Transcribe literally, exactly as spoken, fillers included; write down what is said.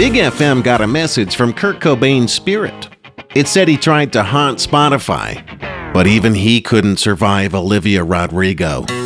Big F M got a message from Kurt Cobain's spirit. It said he tried to haunt Spotify, but even he couldn't survive Olivia Rodrigo.